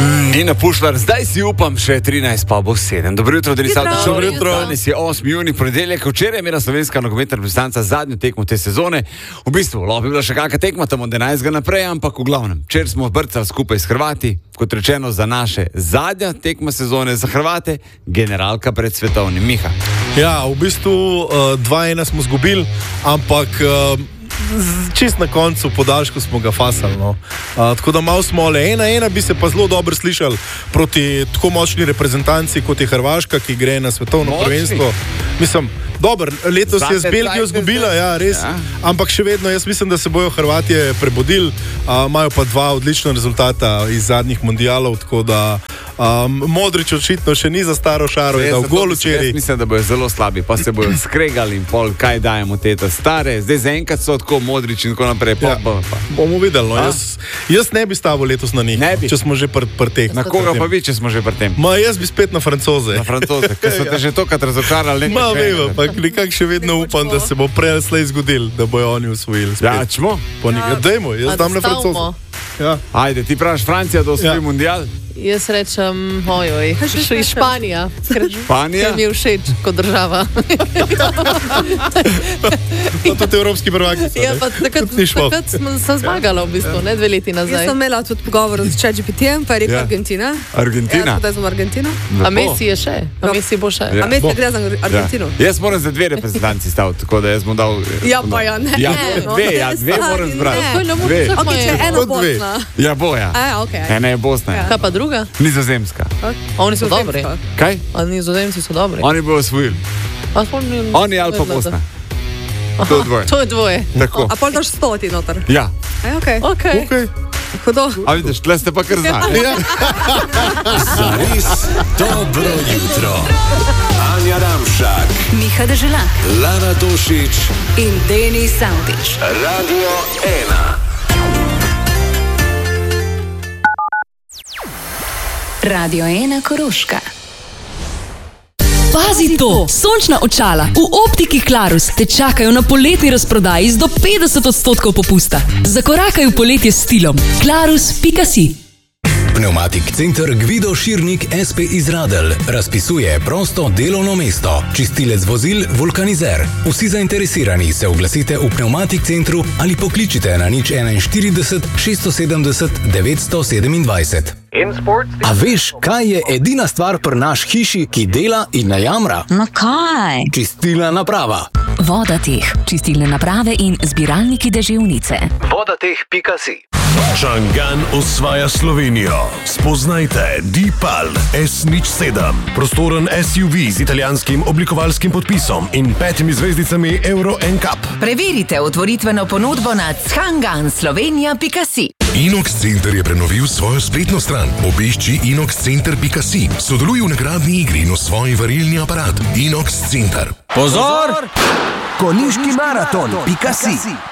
Nina Pušlar, zdaj si upam še 13, pa bo 7. Dobro jutro, Denisavta. Dobro jutro. Danes je 8. juni, ponedeljek. Včeraj je imela slovenska nogometna reprezentanca zadnjo tekmo te sezone. V bistvu, lahko bi bila še kakšna tekma tam od 11. naprej, ampak v glavnem. Včeraj smo brcali skupaj s Hrvati, kot rečeno za naše zadnja tekma sezone, za Hrvate, generalka pred svetovnim. Miha. Ja, v bistvu 2-1 smo zgubili, ampak čist na koncu podaljšku smo ga fasali. No. Tako da malo smo le 1-1, bi se pa zelo dobro slišali proti tako močni reprezentanci, kot je Hrvaška, ki gre na svetovno prvenstvo. Mislim, dobro, letos je z Belgijo zgubila, ja, res, ja. Ampak še vedno, jaz mislim, da se bojo Hrvatje prebudili, imajo pa 2 odlična rezultata iz zadnjih mundialov, tako da Modrić očitno še ni za staro šaro, je dal gol včeraj. Jaz mislim, da bojo zelo slabi, pa se bojo skregali in pol, kaj dajemo te stare, zdaj zaenkrat so tako Modrić in tako naprej. Ja, bomo videli, no. Jaz ne bi stavil letos na njih, če smo že pri teh. Na koga pa vi, če smo že pri tem? Jaz bi spet na Francoze. Na Francoze, ker so te že tokrat razočarali. Nekako še vedno upam, da se bo prej slej zgodil, da bojo oni usvojili spet. Ja, čmo? Dajmo, jaz dam na Francoze. Ja. Ajde, ti praviš Francija, da osvoji mundial? Jaz rečem, še iz Španija. Španija? Ker mi je všeč kot država. Pa tudi evropski prvaki so. Ja, pa takrat sem zmagala v bistvu, ne 2 leti nazaj. Jaz sem imela tudi pogovor z ChatGPT-jem, pa je rekel Argentina. Argentina? Ja, zdaj sem Argentina. A Messi je še? A Messi bo še? A Messi gre za Argentino. Jaz moram za 2 reprezentanci staviti, tako da jaz bom dal... Ja, pa ja, ne. Dve moram zbrati. Ok, če eno Bosna. Ja, bo ja. Ena je Bosna. Kaj pa druga? Nizozemska. Oni so dobri. Kaj? A Nizozemci so dobri. Oni bojo osvojili. Oni ali pa Bosna. To je dvoje. To je dvoje. Tako. A pol daš 100 noter? Ja. Ok. Hudo. A vidiš, tle ste pa kar znali. Zares dobro jutro. Anja Ramšak, Miha Deželak, Lana Tošič in Denis Savdić. Radio 1. Radio 1 Koroška. Pazi to! Sončna očala v optiki Clarus te čakajo na poletni razprodaji z do 50% popusta. Zakorakaj v poletje s stilom. Clarus.si. Pneumatik center Gvido Širnik SP iz Radelj razpisuje prosto delovno mesto. Čistilec vozil Vulkanizer. Vsi zainteresirani se oglasite v Pneumatik centru ali pokličite na 041 670 927. A veš, kaj je edina stvar pri naš hiši, ki dela in ne jamra? No kaj? Čistilna naprava. Vodateh, čistilne naprave in zbiralniki deževnice. Vodateh.si. Čangan osvaja Slovenijo. Spoznajte Deepal S07. Prostoren SUV z italijanskim oblikovalskim podpisom in 5 zvezdicami Euro NCAP. Preverite otvoritveno ponudbo na changanslovenia.si. Inox Center je prenovil svojo spletno stran. Obišči inoxcenter.si. Sodeluj v nagradni igri in osvoji varilni aparat. Inox Center. Pozor! Konjiški maraton.si.